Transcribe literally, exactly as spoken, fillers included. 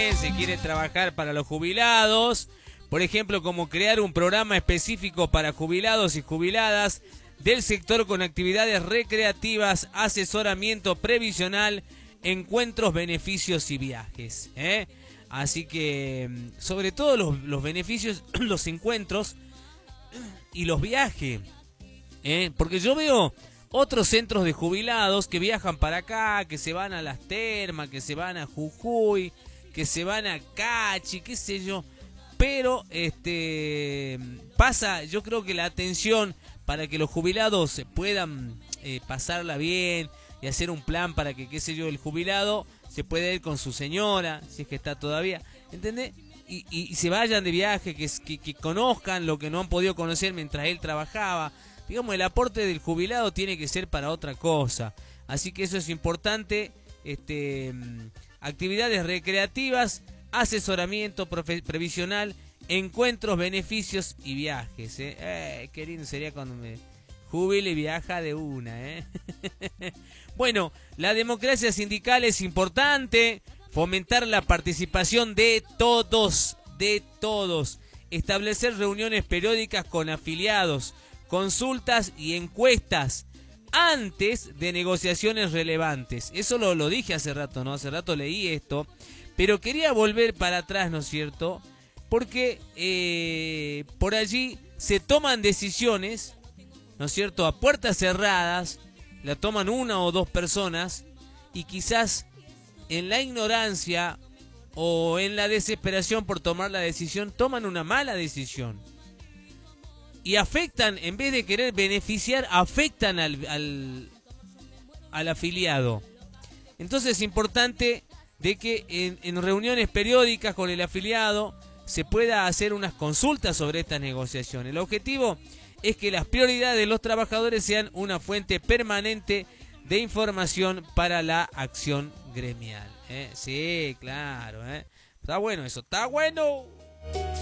¿eh? Se quiere trabajar para los jubilados, por ejemplo, como crear un programa específico para jubilados y jubiladas del sector con actividades recreativas, asesoramiento previsional, encuentros, beneficios y viajes, ¿eh? Así que, sobre todo los, los beneficios, los encuentros y los viajes, ¿eh? Porque yo veo otros centros de jubilados que viajan para acá, que se van a Las Termas, que se van a Jujuy, que se van a Cachi, qué sé yo. Pero este pasa, yo creo que la atención para que los jubilados puedan eh, pasarla bien y hacer un plan para que, qué sé yo, el jubilado se pueda ir con su señora, si es que está todavía, ¿entendés? Y, y, y se vayan de viaje, que, que, que conozcan lo que no han podido conocer mientras él trabajaba. Digamos, el aporte del jubilado tiene que ser para otra cosa. Así que eso es importante. Este, actividades recreativas, asesoramiento previsional, encuentros, beneficios y viajes. ¿eh? Eh, qué lindo sería cuando me jubile y viaja de una. ¿eh? Bueno, la democracia sindical es importante. Fomentar la participación de todos, de todos. Establecer reuniones periódicas con afiliados, consultas y encuestas antes de negociaciones relevantes. Eso lo, lo dije hace rato, ¿no? Hace rato leí esto, pero quería volver para atrás, ¿no es cierto? Porque eh, por allí se toman decisiones, ¿no es cierto? A puertas cerradas, la toman una o dos personas y quizás en la ignorancia o en la desesperación por tomar la decisión, toman una mala decisión. Y afectan, en vez de querer beneficiar, afectan al, al, al afiliado. Entonces es importante de que en, en reuniones periódicas con el afiliado se pueda hacer unas consultas sobre estas negociaciones. El objetivo es que las prioridades de los trabajadores sean una fuente permanente de información para la acción gremial. ¿eh? Sí, claro. ¿eh? Está bueno eso, está bueno.